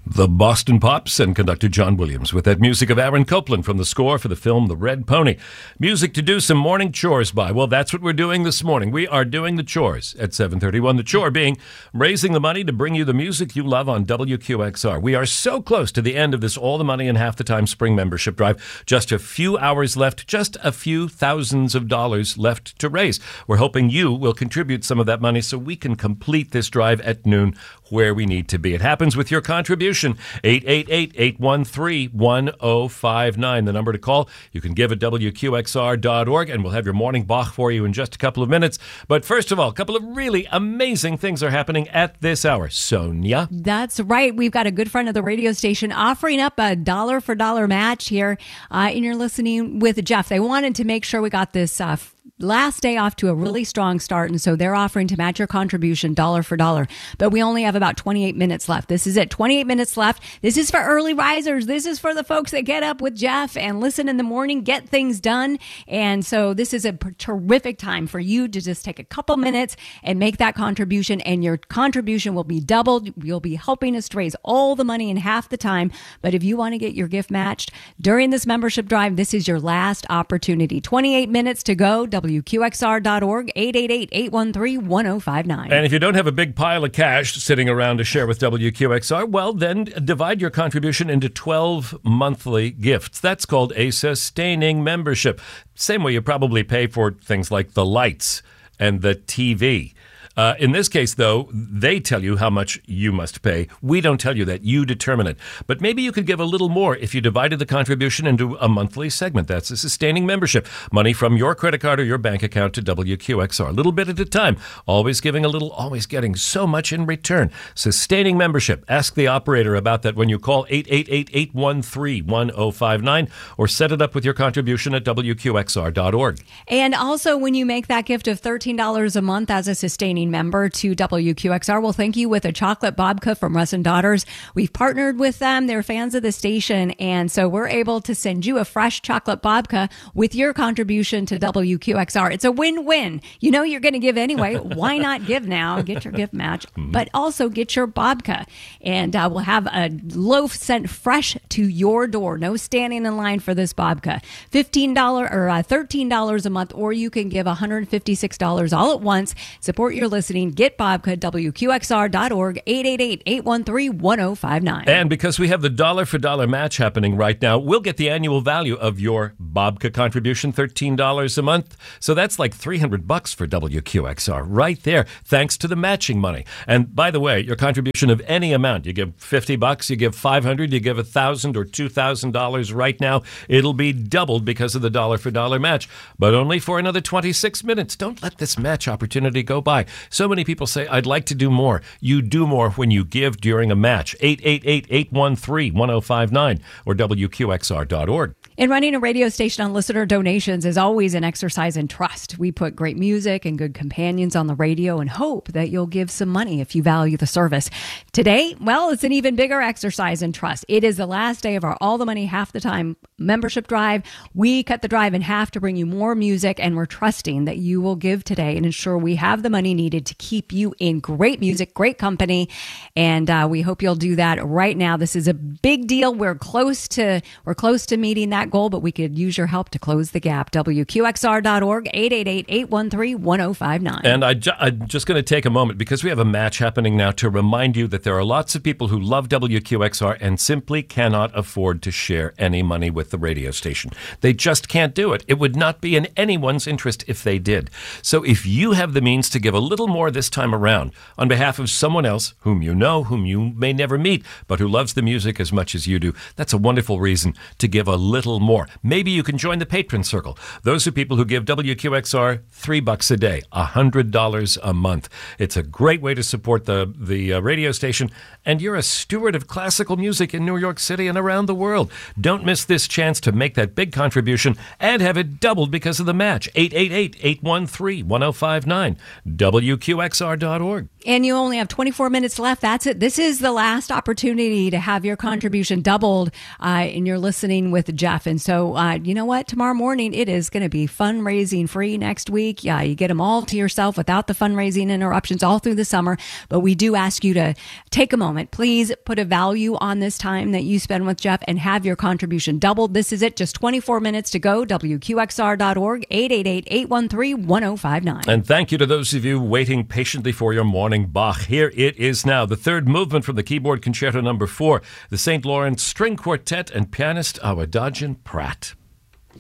The Boston Pops and conductor John Williams with that music of Aaron Copland from the score for the film The Red Pony. Music to do some morning chores by. Well, that's what we're doing this morning. We are doing the chores at 7:31. The chore being raising the money to bring you the music you love on WQXR. We are so close to the end of this All the Money in Half the Time spring membership drive. Just a few hours left, just a few thousands of dollars left to raise. We're hoping you will contribute some of that money so we can complete this drive at noon where we need to be. It happens with your contribution. 888-813-1059, the number to call. You can give at WQXR.org, and we'll have your morning Bach for you in just a couple of minutes. But first of all, a couple of really amazing things are happening at this hour. Sonia? That's right. We've got a good friend of the radio station offering up a dollar-for-dollar match here, and you're listening with Jeff. They wanted to make sure we got this last day off to a really strong start, and so they're offering to match your contribution dollar for dollar. But we only have about 28 minutes left. This is it. 28 minutes left. This is for early risers. This is for the folks that get up with Jeff and listen in the morning, get things done. And so this is a terrific time for you to just take a couple minutes and make that contribution, and your contribution will be doubled. You'll be helping us to raise all the money in half the time. But if you want to get your gift matched during this membership drive, this is your last opportunity. 28 minutes to go. WQXR.org, 888-813-1059. And if you don't have a big pile of cash sitting around to share with WQXR, well, then divide your contribution into 12 monthly gifts. That's called a sustaining membership. Same way you probably pay for things like the lights and the TV. In this case, though, they tell you how much you must pay. We don't tell you that. You determine it. But maybe you could give a little more if you divided the contribution into a monthly segment. That's a sustaining membership. Money from your credit card or your bank account to WQXR. A little bit at a time. Always giving a little, always getting so much in return. Sustaining membership. Ask the operator about that when you call 888-813-1059 or set it up with your contribution at WQXR.org. And also, when you make that gift of $13 a month as a sustaining member to WQXR, we'll thank you with a chocolate babka from Russ and Daughters. We've partnered with them. They're fans of the station, and so we're able to send you a fresh chocolate babka with your contribution to WQXR. It's a win-win. You know you're going to give anyway. Why not give now? Get your gift match, but also get your babka. And we'll have a loaf sent fresh to your door. No standing in line for this babka. $15 or $13 a month, or you can give $156 all at once. Support your listening. Get Babka at WQXR.org, 888-813-1059. And because we have the dollar for dollar match happening right now, we'll get the annual value of your Babka contribution, $13 a month. So that's like $300 for WQXR right there, thanks to the matching money. And by the way, your contribution of any amount, you give $50, you give $500, you give $1,000 or $2,000 right now, it'll be doubled because of the dollar for dollar match, but only for another 26 minutes. Don't let this match opportunity go by. So many people say, I'd like to do more. You do more when you give during a match. 888-813-1059 or WQXR.org. And running a radio station on listener donations is always an exercise in trust. We put great music and good companions on the radio and hope that you'll give some money if you value the service. Today, well, it's an even bigger exercise in trust. It is the last day of our All the Money Half the Time membership drive. We cut the drive in half to bring you more music, and we're trusting that you will give today and ensure we have the money needed to keep you in great music, great company, and we hope you'll do that right now. This is a big deal. We're close to meeting that goal, but we could use your help to close the gap. WQXR.org, 888-813-1059. And I'm just going to take a moment, because we have a match happening now, to remind you that there are lots of people who love WQXR and simply cannot afford to share any money with the radio station. They just can't do it. It would not be in anyone's interest if they did. So if you have the means to give a little more this time around on behalf of someone else whom you know, whom you may never meet, but who loves the music as much as you do, that's a wonderful reason to give a little more. Maybe you can join the Patron Circle. Those are people who give WQXR $3 a day, $100 a month. It's a great way to support the radio station, and you're a steward of classical music in New York City and around the world. Don't miss this chance to make that big contribution and have it doubled because of the match. 888-813-1059, WQXR.org. And you only have 24 minutes left. That's it. This is the last opportunity to have your contribution doubled, and you're listening with Jeff. And so, you know what? Tomorrow morning, it is going to be fundraising free next week. Yeah, you get them all to yourself without the fundraising interruptions all through the summer. But we do ask you to take a moment. Please put a value on this time that you spend with Jeff and have your contribution doubled. This is it. Just 24 minutes to go. WQXR.org, 888-813-1059. And thank you to those of you waiting patiently for your morning Bach. Here it is now, the third movement from the keyboard concerto number 4, the St. Lawrence String Quartet and pianist Awadagin Pratt.